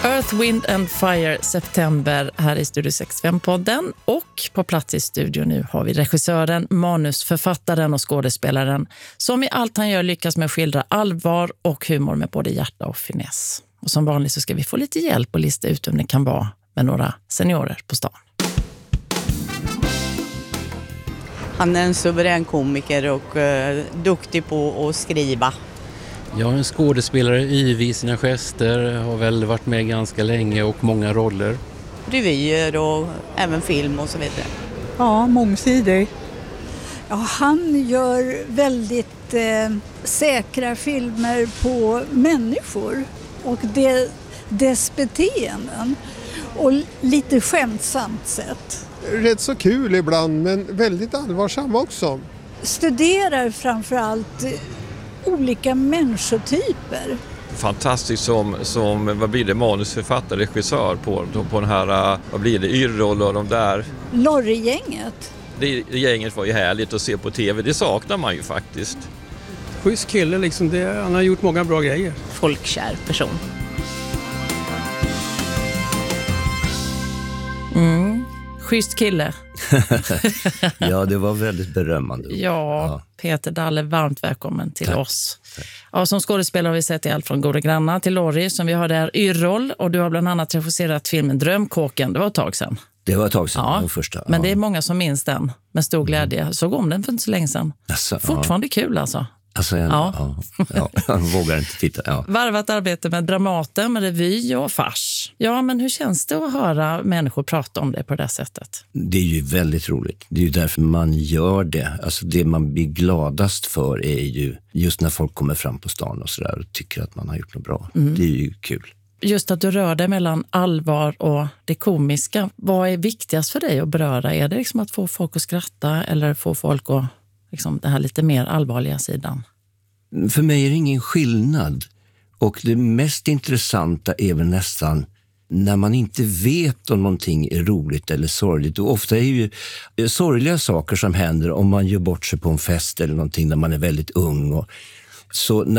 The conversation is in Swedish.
Earth, Wind and Fire, September här i Studio 65-podden. Och på plats i studion nu har vi regissören, manusförfattaren och skådespelaren som i allt han gör lyckas med att skildra allvar och humor med både hjärta och finess. Och som vanligt så ska vi få lite hjälp och lista ut om det kan vara med några seniorer på stan. Han är en suverän komiker och duktig på att skriva. Jag är en skådespelare, ivig i sina gester, har väl varit med ganska länge och många roller. Revyer och även film och så vidare. Ja, mångsidig. Ja, han gör väldigt säkra filmer på människor och dess beteenden. Och lite skämtsamt sätt. Rätt så kul ibland, men väldigt allvarsam också. Studerar framförallt olika människotyper. Fantastiskt som vad blir det, manusförfattare, regissör på den här, vad blir det, Yrrol och de där. Lorry-gänget. Det gänget var ju härligt att se på tv, det saknar man ju faktiskt. Schysst kille liksom, han har gjort många bra grejer. Folkkär person. Schysst kille. Ja, det var väldigt berömmande. Ja, Peter Dalle, varmt välkommen till oss. Ja, som skådespelare har vi sett i allt från Goda grannar till Lorry som vi har där Yrrol, och du har bland annat regisserat filmen Drömkåken. Det var ett tag sedan. Det var ett tag sedan, ja, den första. Men det är många som minns den med stor glädje. Såg om den för inte så länge sedan. Alltså, fortfarande kul alltså. Alltså, jag vågar inte titta. Ja. Varvat arbete med Dramaten, med revy och fars. Ja, men hur känns det att höra människor prata om det på det här sättet? Det är ju väldigt roligt. Det är ju därför man gör det. Alltså det man blir gladast för är ju just när folk kommer fram på stan och sådär och tycker att man har gjort något bra. Det är ju kul. Just att du rör dig mellan allvar och det komiska. Vad är viktigast för dig att beröra? Är det liksom att få folk att skratta eller få folk att liksom den här lite mer allvarliga sidan? För mig är det ingen skillnad. Och det mest intressanta är väl nästan när man inte vet om någonting är roligt eller sorgligt. Och ofta är ju sorgliga saker som händer om man gör bort sig på en fest eller någonting när man är väldigt ung. Så